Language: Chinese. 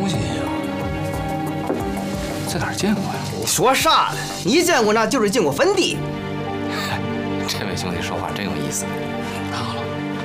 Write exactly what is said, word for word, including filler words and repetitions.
东西在哪儿见过呀？ 你说啥呢？你见过那就是进过坟地。 这位兄弟说话真有意思。看好了。